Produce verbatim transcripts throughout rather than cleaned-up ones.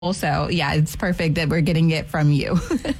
Also, yeah, it's perfect that we're getting it from you.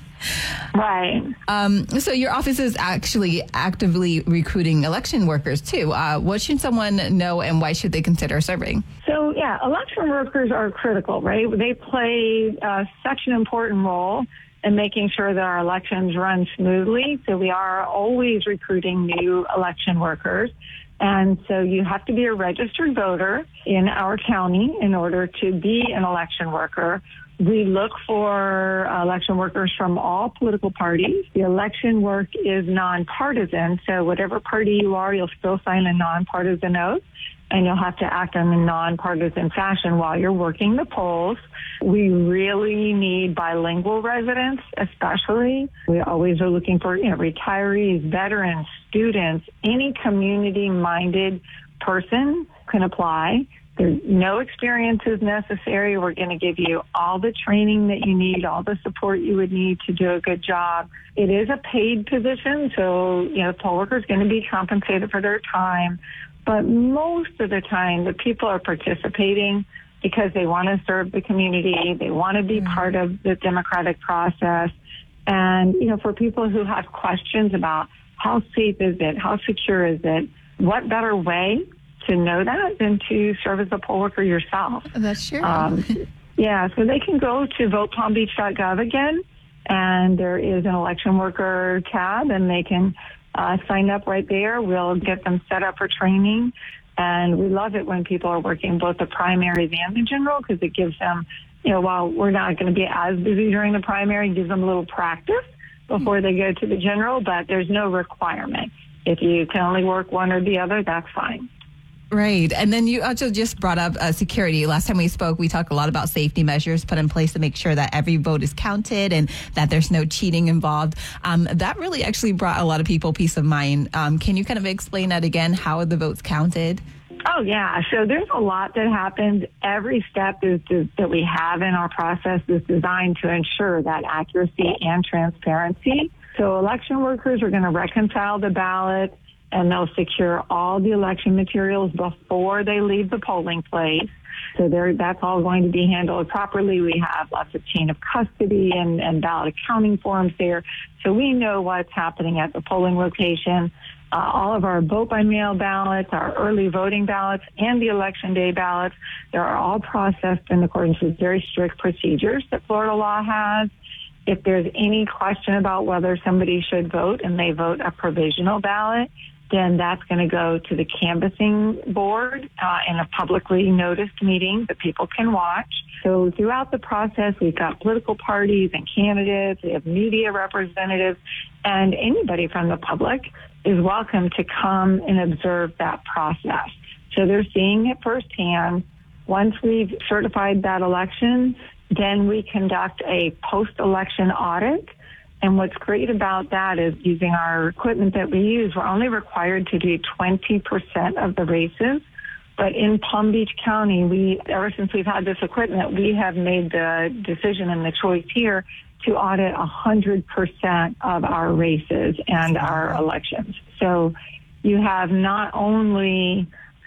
Right. Um, so your office is actually actively recruiting election workers, too. Uh, what should someone know and why should they consider serving? So, yeah, election workers are critical, right? They play uh, such an important role in making sure that our elections run smoothly. So we are always recruiting new election workers. And so you have to be a registered voter in our county in order to be an election worker. We look for election workers from all political parties. The election work is nonpartisan, so whatever party you are, you'll still sign a nonpartisan oath, and you'll have to act in a nonpartisan fashion while you're working the polls. We really need bilingual residents, especially. We always are looking for, you know, retirees, veterans, students, any community-minded person can apply. There's no experience is necessary. We're going to give you all the training that you need, all the support you would need to do a good job. It is a paid position, so, you know, the poll worker is going to be compensated for their time. But most of the time, the people are participating because they want to serve the community. They want to be mm-hmm. part of the democratic process. And, you know, for people who have questions about how safe is it, how secure is it, what better way to know that than to serve as a poll worker yourself? That's true. Um, yeah, so they can go to vote palm beach dot gov again, and there is an election worker tab, and they can uh, sign up right there. We'll get them set up for training, and we love it when people are working both the primaries and the general because it gives them, you know, while we're not going to be as busy during the primary, it gives them a little practice before they go to the general, but there's no requirement. If you can only work one or the other, that's fine. Right. And then you also just brought up uh, security. Last time we spoke, we talked a lot about safety measures put in place to make sure that every vote is counted and that there's no cheating involved. Um, that really actually brought a lot of people peace of mind. Um, can you kind of explain that again? How are the votes counted? Oh, yeah. So there's a lot that happens. Every step is to, that we have in our process is designed to ensure that accuracy and transparency. So election workers are going to reconcile the ballot, and they'll secure all the election materials before they leave the polling place. So there, that's all going to be handled properly. We have lots of chain of custody and, and ballot accounting forms there. So we know what's happening at the polling location. Uh, all of our vote-by-mail ballots, our early voting ballots, and the election day ballots, they are all processed in accordance with very strict procedures that Florida law has. If there's any question about whether somebody should vote and they vote a provisional ballot, then that's going to go to the canvassing board uh, in a publicly noticed meeting that people can watch. So throughout the process, we've got political parties and candidates, we have media representatives, and anybody from the public is welcome to come and observe that process. So they're seeing it firsthand. Once we've certified that election, then we conduct a post-election audit. And what's great about that is using our equipment that we use, we're only required to do twenty percent of the races. But in Palm Beach County, we, ever since we've had this equipment, we have made the decision and the choice here to audit one hundred percent of our races and our elections. So you have not only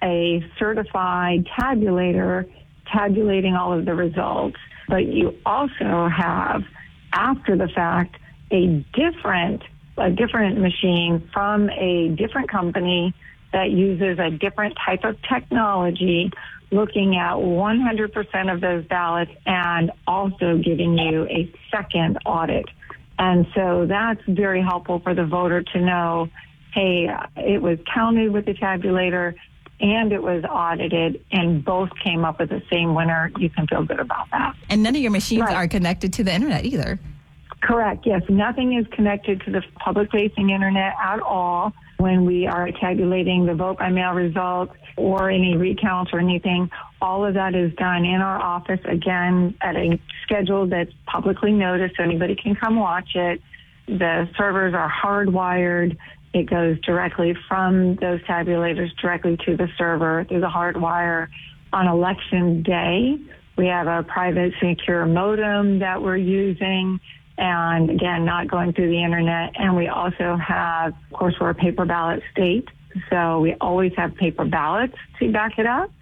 a certified tabulator tabulating all of the results, but you also have, after the fact, a different a different machine from a different company that uses a different type of technology, looking at one hundred percent of those ballots and also giving you a second audit. And so that's very helpful for the voter to know, hey, it was counted with the tabulator and it was audited, and both came up with the same winner. You can feel good about that. And none of your machines right. are connected to the internet either. Correct. Yes. Nothing is connected to the public-facing internet at all when we are tabulating the vote-by-mail results or any recounts or anything. All of that is done in our office, again, at a schedule that's publicly noticed so anybody can come watch it. The servers are hardwired. It goes directly from those tabulators directly to the server through the hard wire. On election day, we have a private secure modem that we're using. And again, not going through the internet. And we also have, of course, we're a paper ballot state. So we always have paper ballots to back it up.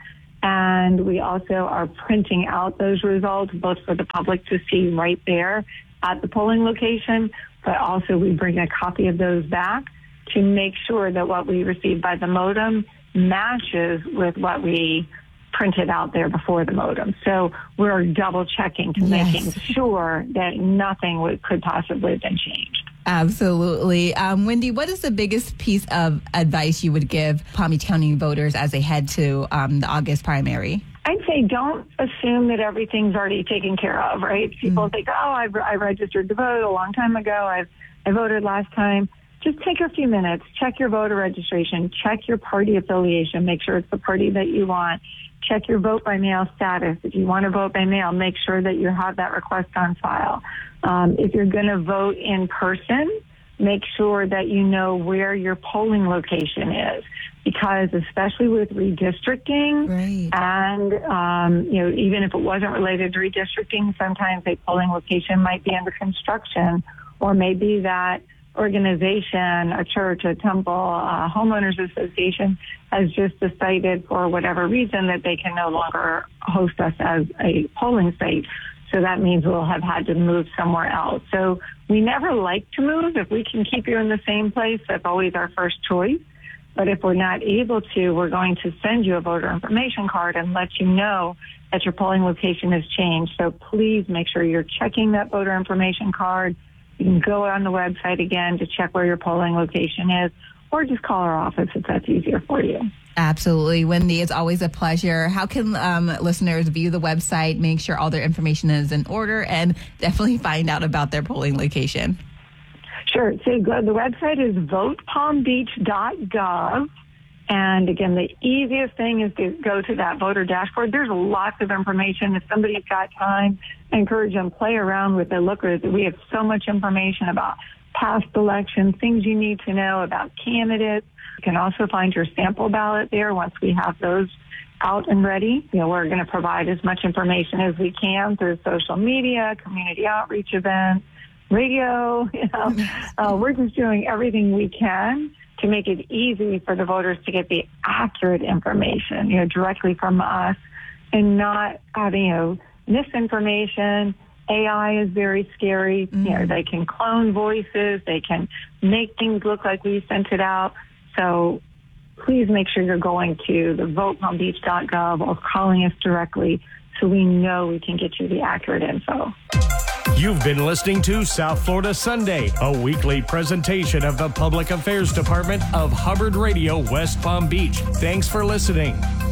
And we also are printing out those results, both for the public to see right there at the polling location, but also we bring a copy of those back to make sure that what we receive by the modem matches with what we printed out there before the modem. So we're double checking to Yes. making sure that nothing would, could possibly have been changed. Absolutely. Um, Wendy, what is the biggest piece of advice you would give Palm Beach County voters as they head to um, the August primary? I'd say don't assume that everything's already taken care of, right? People mm-hmm. think, oh, I've, I registered to vote a long time ago. I've, I voted last time. Just take a few minutes, check your voter registration, check your party affiliation, make sure it's the party that you want, check your vote by mail status. If you want to vote by mail, make sure that you have that request on file. Um, if you're going to vote in person, make sure that you know where your polling location is, because especially with redistricting, right. and um, you know, even if it wasn't related to redistricting, sometimes a polling location might be under construction, or maybe that organization, a church, a temple, a homeowners association has just decided for whatever reason that they can no longer host us as a polling site. So that means we'll have had to move somewhere else. So we never like to move. If we can keep you in the same place, that's always our first choice. But if we're not able to, we're going to send you a voter information card and let you know that your polling location has changed. So please make sure you're checking that voter information card. You can go on the website again to check where your polling location is, or just call our office if that's easier for you. Absolutely. Wendy, it's always a pleasure. How can um, listeners view the website, make sure all their information is in order, and definitely find out about their polling location? Sure. So go, the website is vote palm beach dot gov. And again, the easiest thing is to go to that voter dashboard. There's lots of information. If somebody's got time, I encourage them, play around with it. Look, we have so much information about past elections, things you need to know about candidates. You can also find your sample ballot there once we have those out and ready. You know, we're going to provide as much information as we can through social media, community outreach events, radio. You know, uh, we're just doing everything we can to make it easy for the voters to get the accurate information, you know, directly from us, and not having, you know, misinformation. A I is very scary. Mm-hmm. You know, they can clone voices. They can make things look like we sent it out. So please make sure you're going to the vote palm beach dot gov or calling us directly so we know we can get you the accurate info. You've been listening to South Florida Sunday, a weekly presentation of the Public Affairs Department of Hubbard Radio, West Palm Beach. Thanks for listening.